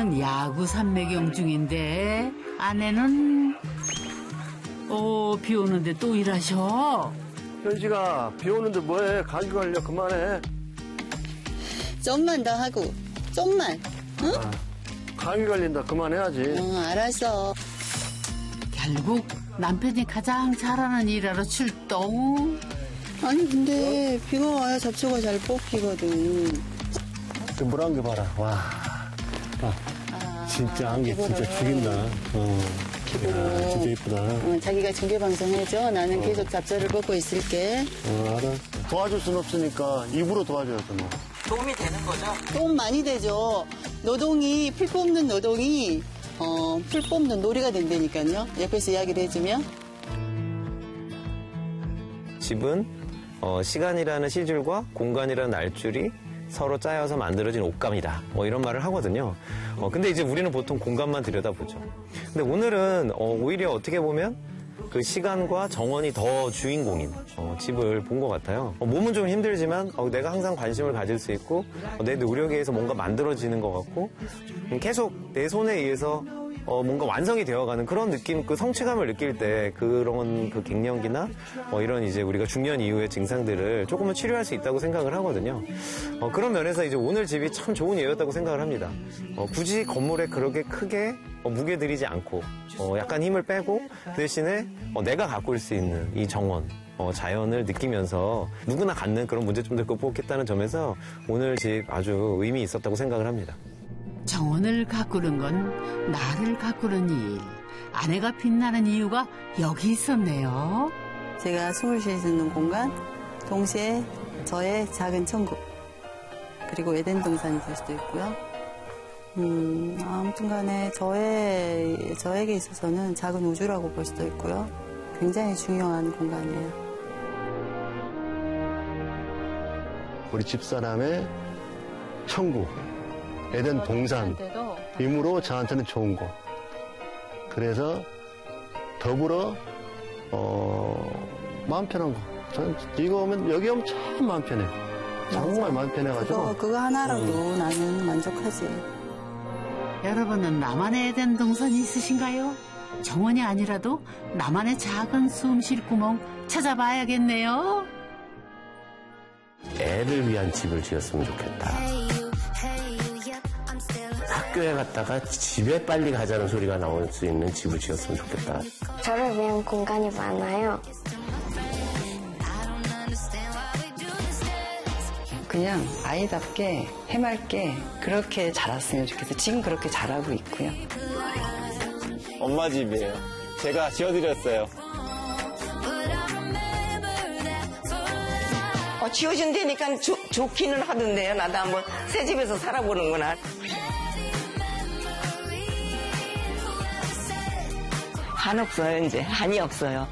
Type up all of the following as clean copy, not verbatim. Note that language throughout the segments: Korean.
남편은 야구 삼매경 중인데 아내는 비 오는데 또 일하셔. 현식아, 비 오는데 뭐해? 감기 걸려. 그만해. 좀만 더 하고, 좀만. 응? 감기 걸린다. 그만해야지. 알았어. 결국 남편이 가장 잘하는 일하러 출동. 아니 근데 비가 와야 잡초가 잘 뽑히거든. 그 물한 개 봐라. 와. 진짜 안개 진짜 죽인다. 야, 진짜 이쁘다. 자기가 중계방송 해줘. 나는 계속 잡초를 뽑고 있을게. 알았어. 도와줄 순 없으니까 입으로 도와줘야죠, 뭐. 도움이 되는 거죠? 도움 많이 되죠. 노동이, 풀 뽑는 노동이, 풀 뽑는 놀이가 된다니까요. 옆에서 이야기를 해주면. 집은 시간이라는 시줄과 공간이라는 날줄이 서로 짜여서 만들어진 옷감이다. 이런 말을 하거든요. 근데 이제 우리는 보통 공간만 들여다보죠. 근데 오늘은 오히려 어떻게 보면 그 시간과 정원이 더 주인공인 집을 본 것 같아요. 몸은 좀 힘들지만 내가 항상 관심을 가질 수 있고 내 노력에 의해서 뭔가 만들어지는 것 같고 계속 내 손에 의해서 뭔가 완성이 되어가는 그런 느낌, 그 성취감을 느낄 때 그런 그 갱년기나 이런 이제 우리가 중년 이후의 증상들을 조금은 치료할 수 있다고 생각을 하거든요. 그런 면에서 이제 오늘 집이 참 좋은 예였다고 생각을 합니다. 굳이 건물에 그렇게 크게 무게 들이지 않고 약간 힘을 빼고 그 대신에 내가 가꿀 수 있는 이 정원, 자연을 느끼면서 누구나 갖는 그런 문제점들 극복했다는 점에서 오늘 집 아주 의미 있었다고 생각을 합니다. 정원을 가꾸는 건 나를 가꾸는 일. 아내가 빛나는 이유가 여기 있었네요. 제가 숨을 쉴 수 있는 공간, 동시에 저의 작은 천국, 그리고 에덴 동산이 될 수도 있고요. 아무튼 간에 저에게 있어서는 작은 우주라고 볼 수도 있고요. 굉장히 중요한 공간이에요. 우리 집사람의 천국. 에덴 동산, 이므로 저한테는 좋은 곳. 그래서 더불어 마음 편한 거. 저는 여기 오면 참 마음 편해. 정말 마음 편해가지고. 그거 하나라도 나는 만족하지. 여러분은 나만의 에덴 동산이 있으신가요? 정원이 아니라도 나만의 작은 숨 쉴 구멍 찾아봐야겠네요. 애를 위한 집을 지었으면 좋겠다. 학교에 갔다가 집에 빨리 가자는 소리가 나올 수 있는 집을 지었으면 좋겠다. 저를 위한 공간이 많아요. 그냥 아이답게 해맑게 그렇게 자랐으면 좋겠어요. 지금 그렇게 자라고 있고요. 엄마 집이에요. 제가 지어드렸어요. 지어준다니까 좋기는 하던데요. 나도 한번 새 집에서 살아보는구나. 한 없어요, 이제. 한이 없어요.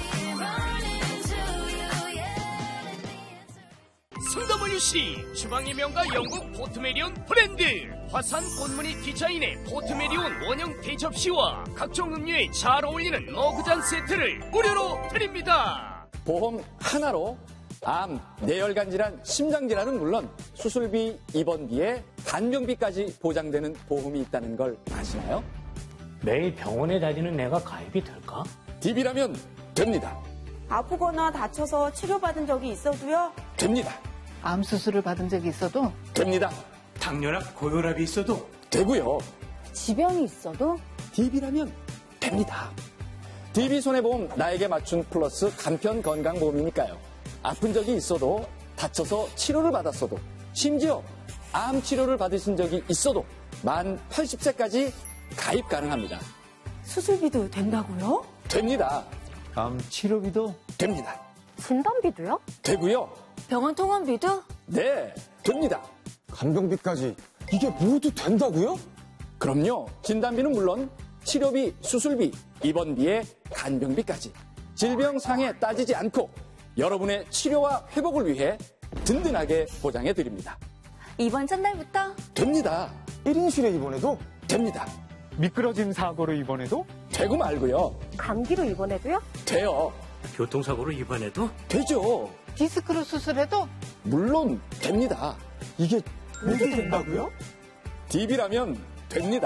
성WC 주방의 명가 영국 포트메리온 브랜드 화산 꽃무늬 디자인의 포트메리온 원형 대접시와 각종 음료에 잘 어울리는 머그잔 세트를 무료로 드립니다. 보험 하나로 암, 뇌혈관 질환, 심장 질환은 물론 수술비, 입원비에 간병비까지 보장되는 보험이 있다는 걸 아시나요? 매일 병원에 다니는 내가 가입이 될까? DB라면 됩니다. 아프거나 다쳐서 치료받은 적이 있어도요? 됩니다. 암 수술을 받은 적이 있어도? 됩니다. 당뇨나 고혈압이 있어도? 되고요. 지병이 있어도? DB라면 됩니다. DB 손해보험 나에게 맞춘 플러스 간편 건강보험이니까요. 아픈 적이 있어도 다쳐서 치료를 받았어도 심지어 암 치료를 받으신 적이 있어도 만 80세까지 가입 가능합니다. 수술비도 된다고요? 됩니다. 암 치료비도? 됩니다. 진단비도요? 되고요. 병원 통원비도? 네, 됩니다. 간병비까지 이게 모두 된다고요? 그럼요. 진단비는 물론 치료비, 수술비, 입원비에 간병비까지 질병 상해 따지지 않고 여러분의 치료와 회복을 위해 든든하게 보장해드립니다. 이번 첫날부터? 됩니다. 1인실에 입원해도? 됩니다. 미끄러짐 사고로 입원해도? 되고 말고요. 감기로 입원해도요? 돼요. 교통사고로 입원해도? 되죠. 디스크로 수술해도? 물론 됩니다. 이게 모두 된다고요? DB라면 됩니다.